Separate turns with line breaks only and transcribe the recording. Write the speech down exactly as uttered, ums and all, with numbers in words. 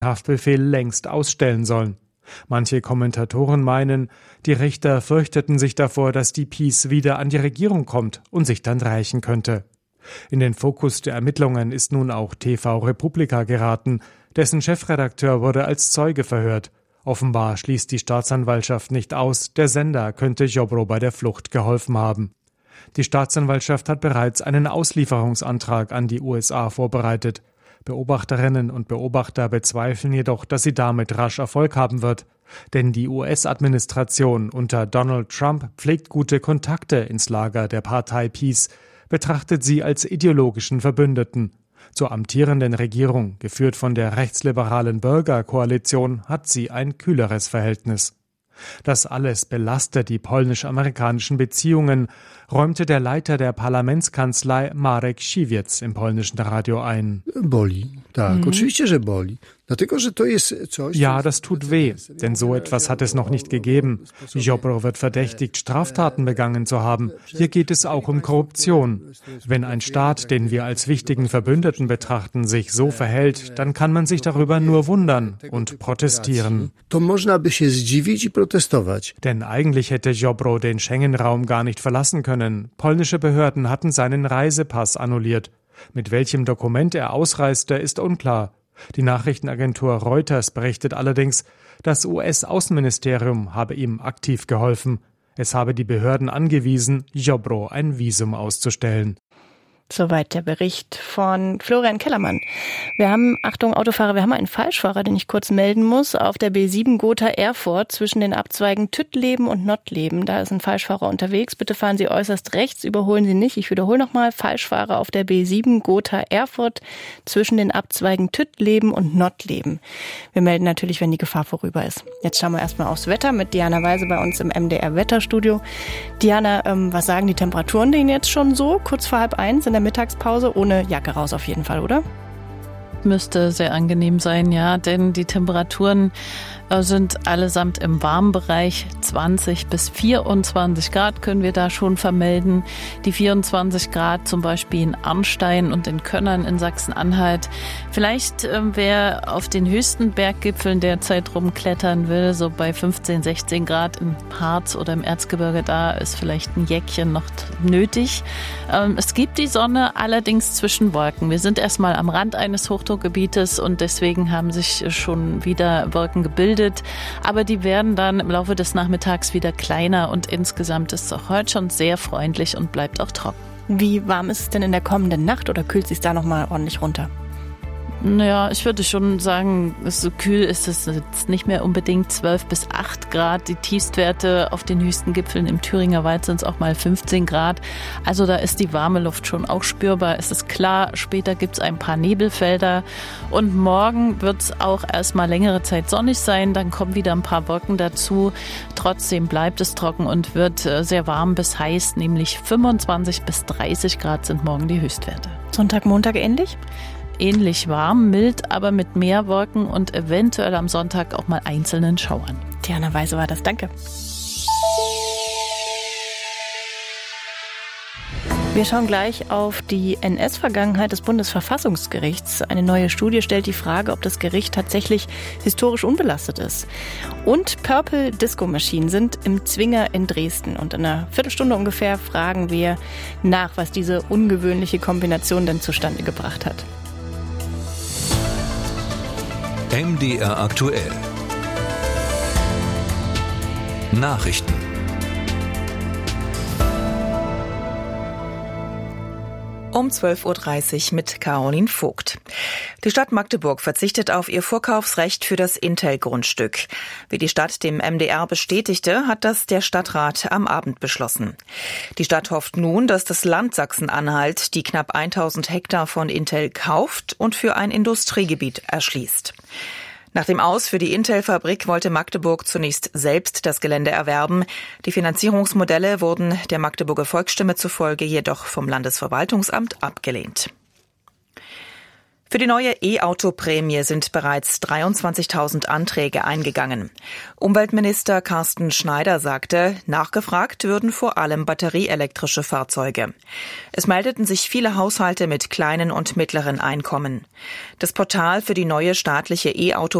Haftbefehl längst ausstellen sollen. Manche Kommentatoren meinen, die Richter fürchteten sich davor, dass die Peace wieder an die Regierung kommt und sich dann rächen könnte. In den Fokus der Ermittlungen ist nun auch T V Republika geraten, dessen Chefredakteur wurde als Zeuge verhört. Offenbar schließt die Staatsanwaltschaft nicht aus, der Sender könnte Jobro bei der Flucht geholfen haben. Die Staatsanwaltschaft hat bereits einen Auslieferungsantrag an die U S A vorbereitet. Beobachterinnen und Beobachter bezweifeln jedoch, dass sie damit rasch Erfolg haben wird. Denn die U S-Administration unter Donald Trump pflegt gute Kontakte ins Lager der Partei Peace, betrachtet sie als ideologischen Verbündeten. Zur amtierenden Regierung, geführt von der rechtsliberalen Bürgerkoalition, hat sie ein kühleres Verhältnis. Das alles belastet die polnisch-amerikanischen Beziehungen, räumte der Leiter der Parlamentskanzlei Marek Siwiec im polnischen Radio ein.
Boli, tak, mhm. Oczywiście, że boli.
Ja, das tut weh, denn so etwas hat es noch nicht gegeben. Jobro wird verdächtigt, Straftaten begangen zu haben. Hier geht es auch um Korruption. Wenn ein Staat, den wir als wichtigen Verbündeten betrachten, sich so verhält, dann kann man sich darüber nur wundern und protestieren. Denn eigentlich hätte Jobro den Schengen-Raum gar nicht verlassen können. Polnische Behörden hatten seinen Reisepass annulliert. Mit welchem Dokument er ausreiste, ist unklar. Die Nachrichtenagentur Reuters berichtet allerdings, das U S-Außenministerium habe ihm aktiv geholfen. Es habe die Behörden angewiesen, Jobro ein Visum auszustellen.
Soweit der Bericht von Florian Kellermann. Wir haben, Achtung Autofahrer, wir haben einen Falschfahrer, den ich kurz melden muss, auf der B sieben Gotha-Erfurt zwischen den Abzweigen Tüttleben und Nottleben. Da ist ein Falschfahrer unterwegs. Bitte fahren Sie äußerst rechts, überholen Sie nicht. Ich wiederhole nochmal, Falschfahrer auf der B sieben Gotha-Erfurt zwischen den Abzweigen Tüttleben und Nottleben. Wir melden natürlich, wenn die Gefahr vorüber ist. Jetzt schauen wir erstmal aufs Wetter mit Diana Weise bei uns im M D R-Wetterstudio. Diana, ähm, was sagen die Temperaturen denn jetzt schon so? Kurz vor halb eins in der Mittagspause, ohne Jacke raus auf jeden Fall, oder?
Müsste sehr angenehm sein, ja, denn die Temperaturen sind allesamt im warmen Bereich. zwanzig bis vierundzwanzig Grad können wir da schon vermelden. Die vierundzwanzig Grad zum Beispiel in Arnstein und in Könnern in Sachsen-Anhalt. Vielleicht, äh, wer auf den höchsten Berggipfeln derzeit rumklettern will, so bei fünfzehn, sechzehn Grad im Harz oder im Erzgebirge, da ist vielleicht ein Jäckchen noch nötig. Ähm, es gibt die Sonne allerdings zwischen Wolken. Wir sind erstmal am Rand eines Hochdruckgebietes und deswegen haben sich schon wieder Wolken gebildet. Aber die werden dann im Laufe des Nachmittags wieder kleiner und insgesamt ist es auch heute schon sehr freundlich und bleibt auch trocken.
Wie warm ist es denn in der kommenden Nacht oder kühlt es sich da nochmal ordentlich runter?
Naja, ich würde schon sagen, so kühl ist es jetzt nicht mehr unbedingt. zwölf bis acht Grad. Die Tiefstwerte auf den höchsten Gipfeln im Thüringer Wald sind es auch mal fünfzehn Grad. Also da ist die warme Luft schon auch spürbar. Es ist klar, später gibt es ein paar Nebelfelder. Und morgen wird es auch erstmal längere Zeit sonnig sein. Dann kommen wieder ein paar Wolken dazu. Trotzdem bleibt es trocken und wird sehr warm bis heiß. Nämlich fünfundzwanzig bis dreißig Grad sind morgen die Höchstwerte.
Sonntag, Montag ähnlich?
Ähnlich warm, mild, aber mit mehr Wolken und eventuell am Sonntag auch mal einzelnen Schauern.
Diana Weise war das, danke. Wir schauen gleich auf die N S-Vergangenheit des Bundesverfassungsgerichts. Eine neue Studie stellt die Frage, ob das Gericht tatsächlich historisch unbelastet ist. Und Purple Disco Machine sind im Zwinger in Dresden. Und in einer Viertelstunde ungefähr fragen wir nach, was diese ungewöhnliche Kombination denn zustande gebracht hat.
M D R aktuell. Nachrichten.
Um zwölf Uhr dreißig mit Caroline Vogt. Die Stadt Magdeburg verzichtet auf ihr Vorkaufsrecht für das Intel-Grundstück. Wie die Stadt dem M D R bestätigte, hat das der Stadtrat am Abend beschlossen. Die Stadt hofft nun, dass das Land Sachsen-Anhalt die knapp tausend Hektar von Intel kauft und für ein Industriegebiet erschließt. Nach dem Aus für die Intel-Fabrik wollte Magdeburg zunächst selbst das Gelände erwerben. Die Finanzierungsmodelle wurden der Magdeburger Volksstimme zufolge jedoch vom Landesverwaltungsamt abgelehnt. Für die neue E-Auto-Prämie sind bereits dreiundzwanzigtausend Anträge eingegangen. Umweltminister Carsten Schneider sagte, nachgefragt würden vor allem batterieelektrische Fahrzeuge. Es meldeten sich viele Haushalte mit kleinen und mittleren Einkommen. Das Portal für die neue staatliche E-Auto